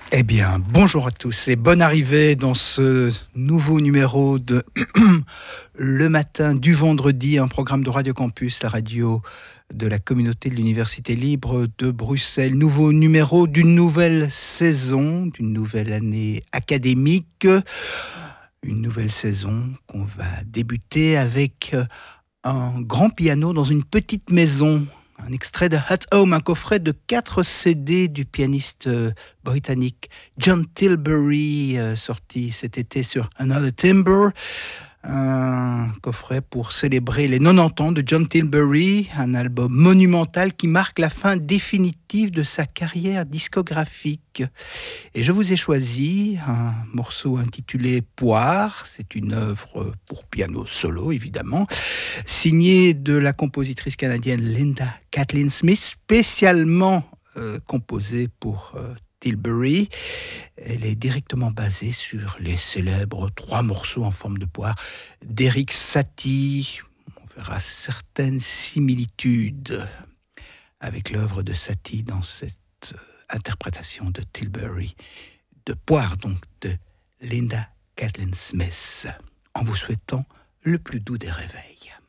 Eh bien, bonjour à tous et bonne arrivée dans ce nouveau numéro de Le matin du vendredi, un programme de Radio Campus, la radio de la communauté de l'Université libre de Bruxelles. Nouveau numéro d'une nouvelle saison, d'une nouvelle année académique. Une nouvelle saison qu'on va débuter avec un grand piano dans une petite maison. Un extrait de At Home, un coffret de 4 CD du pianiste britannique John Tilbury, sorti cet été sur Another Timbre. Un coffret pour célébrer les 90 ans de John Tilbury, un album monumental qui marque la fin définitive de sa carrière discographique. Et je vous ai choisi un morceau intitulé Poire, c'est une œuvre pour piano solo évidemment, signée de la compositrice canadienne Linda Kathleen Smith, spécialement composée pour Tilbury. Elle est directement basée sur les célèbres 3 morceaux en forme de poire d'Erik Satie. On verra certaines similitudes avec l'œuvre de Satie dans cette interprétation de Tilbury, de Poire donc de Linda Kathleen Smith, en vous souhaitant le plus doux des réveils.